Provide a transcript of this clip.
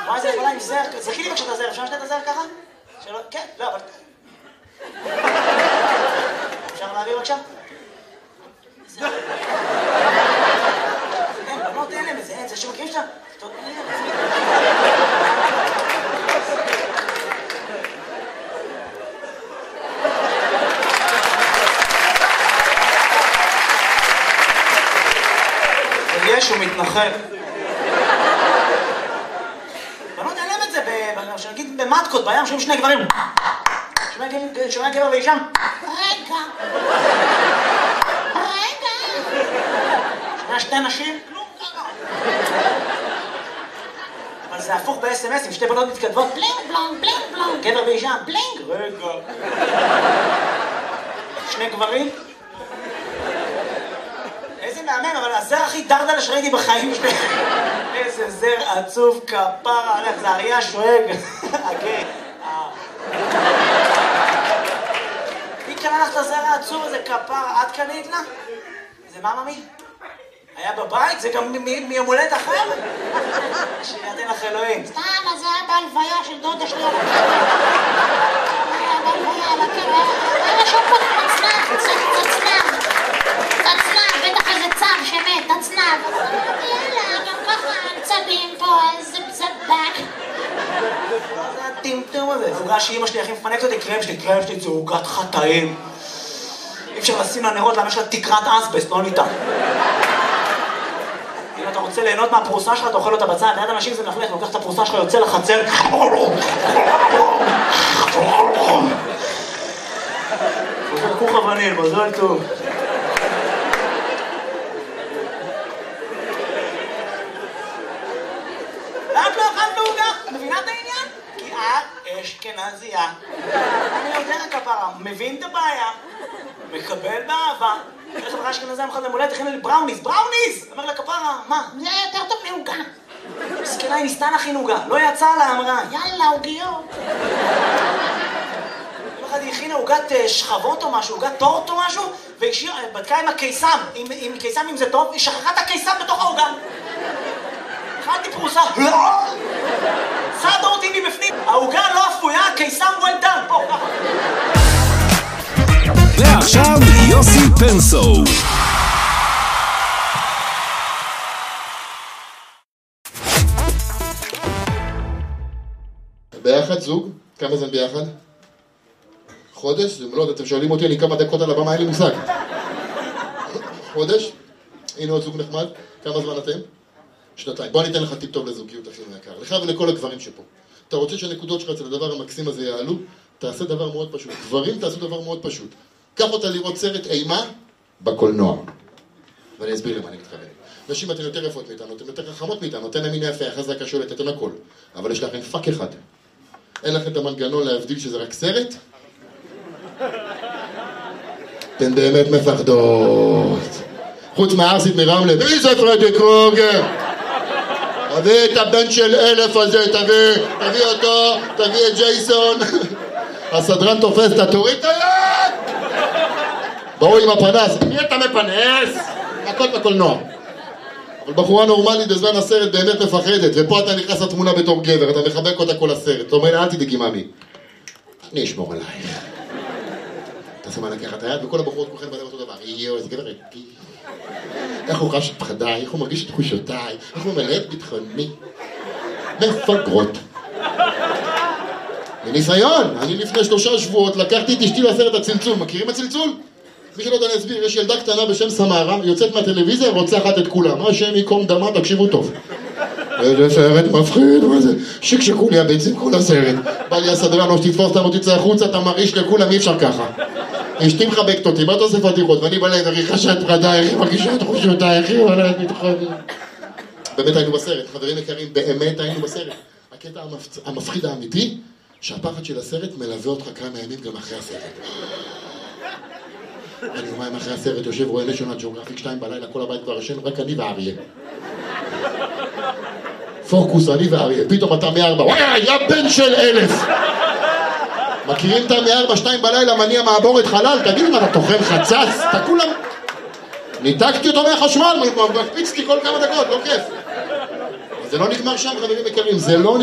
וואי, זה נכבדה עם זר, זרקי לי בבקשה את הזר, אפשר לשתת את הזר ככה? כן, לא, אבל... אפשר להביא בבקשה? אין, בנות אין להם את זה, אין, זה שמכירים שאתה... יש, הוא מתנחל. בנות אין להם את זה, שנגיד במטקות, בים, שומעים שני גברים. שומע גבר ואישה? רגע. שומע שתי נשים? כלום ככה. אבל זה הפוך ב-SMS, עם שתי בנות מתכתבות. בלינג בלונג, בלינג בלונג. גבר ואישה? בלינג. רגע. שני גברים? איזה מהמם, אבל הזר הכי דרדלה שראיתי בחיים שלי. איזה זר עצוב כפרה עליך, זה אריה שואג. מי קנה לך את הזר העצוב הזה כפרה? את קנית לה? זה מה ממי? היה בבית? זה גם מיומולדת אחר? שיתן לך אלוהים. סתם, אז זה היה בהלוויה של דודה שלי על הקבר. היה בהלוויה על הקבר. היה שם פה תצנב. תצנב, בטח איזה צב שמת, תצנב. יאללה, גם ככה עצבים פה, איזה בזבק. זה הטמטום הזה. עוגה שאמא שלי הכי מפנקת אותי, קרם שלי זה עוגת חטאים. אי אפשר לשים לה נרות, למה יש לה תקרת אסבסט, לא ניתן. אם אתה רוצה ליהנות מהפרוסה שלך, אתה אוכל אותה בצד. ליד אנשים זה מלכלך, לוקח את הפרוסה שלך, יוצא לחצר. זה כוך וניל, מזל טוב. את לא אכלת עוגה? מבינה את העניין? כי את אשכנזייה. אני יודע כפרה, מבין את הבעיה, מקבל באהבה. אחרי חברה אשכנזייה מחד למולדת, הכינה לי בראוניז. אומר לה כפרה, מה? זה יותר טוב מעוגה. מסכנה, היא ניסתה להכין עוגה, לא יצא לה, אמרה. יאללה, עוגיות. היא הכינה עוגת שכבות או משהו, עוגת טורט או משהו, והיא בדקה עם הקיסם, עם קיסם אם זה טוב, היא שכחה את הקיסם בתוך העוגה. אכלתי פרוסה, סעדו אותי מבפנים, העוגה לא אפויה, הקיסם well done, פה, ככה. ועכשיו יוסי פנסו. ביחד זוג? כמה זמן ביחד? חודש? זה מלוד, אתם שואלים אותי, אני כמה דקות על הבמה, אין לי מושג. חודש? הנה עוד זוג נחמד. כמה זמן אתם? שנתיים. בוא ניתן לך טיפ טוב לזוגיות, אחי יקר. לך ולכל הגברים שפה. אתה רוצה שהנקודות שלך אצל הדבר המקסים הזה יעלו? תעשה דבר מאוד פשוט. גברים תעשו דבר מאוד פשוט. קח אותה לראות סרט אימה בקולנוע. ואני אסביר למה אני מתכוון. נשים אתן יותר יפות מאיתנו, אתן יותר חכמות מאיתנו, אתן המין יפה, חזקה שולטת, אתן הכל. אבל יש לכם פאק אחד. אין לכם את המנגנון להבדיל שזה רק סרט? אתן באמת מפחדות. חוץ מהארסית מרמלה, מי זה פרדי קרוגר? תביא את הבן של 1000 הזה, תביא אותו, תביא את ג'ייסון. הסדרן תופס, אתה תוריד את היד! באו עם הפנס, מי אתה מפנס? הכל בקולנוע. אבל בחורה נורמלית בזמן הסרט באמת מפחדת, ופה אתה נכנס לתמונה בתור גבר, אתה מחבק אותה כל הסרט. אתה אומר לה, אל תדאגי ממי. אני אשמור עלייך. אתה שמה לקחת היד, וכל הבחורות כולכן בדם אותו דבר. יואו, איזה גבר ערכי. איך הוא חש את פחדיי, איך הוא מרגיש את תחושותיי, איך הוא ממלא את ביטחוני. מפגרות. מניסיון, אני לפני 3 שבועות לקחתי את אשתי לסרט הצלצול. מכירים הצלצול? מי שלא יודע להסביר, יש ילדה קטנה בשם סמרה, יוצאת מהטלוויזיה, רוצחת את כולם. מה השם יקום דמה, תקשיבו טוב. איזה סרט מפחיד, מה זה? שקשקו לי הביצים כל הסרט. בא לי הסדרן, או שתתפוס אותנו, תצא החוצה, אתה מרעיש לכולם, אי אפשר ככה. אשתי מחבקת אותי, מה אתה עושה פתיחות? ואני בא להם, היא חשה את פחדיי, איך היא מרגישה את תחושותיי, איך היא מלאה את ביטחוני. באמת היינו בסרט, חברים יקרים, באמת היינו בסרט. הקטע המפחיד האמיתי, שהפחד של הסרט מלווה אותך כמה ימים גם אחרי הסרט. אני יומיים אחרי הסרט יושב רואה נשיונל ג'אוגרפיק 2 בלילה, כל הבית כבר ישן, רק אני ואריה. פוקוס, אני ואריה, פתאום אתה מ4, וואי, היה בן של 1000. מכירים את מ4, 2 בלילה, מניע מעבורת חלל, תגיד מה, אתה תוכן חצץ? אתה כולם... ניתקתי אותו מהחשמל, מקפיץ לי כל כמה דקות, לא כיף. זה לא נגמר שם, חברים יקרים, זה לא